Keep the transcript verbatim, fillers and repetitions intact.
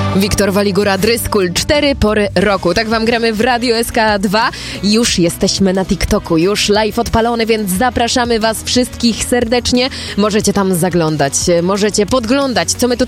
Wiktor Waligura, Dryskul, cztery pory roku. Tak wam gramy w Radio S K dwa. Już jesteśmy na TikToku, już live odpalony, więc zapraszamy was wszystkich serdecznie. Możecie tam zaglądać, możecie podglądać, co my tutaj